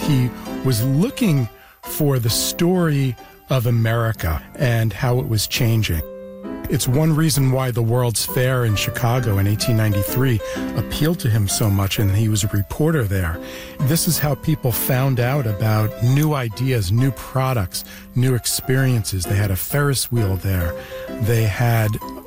he was looking for the story of America and how it was changing. It's one reason why the World's Fair in Chicago in 1893 appealed to him so much, and he was a reporter there. This is how people found out about new ideas, new products, new experiences. They had a Ferris wheel there. They had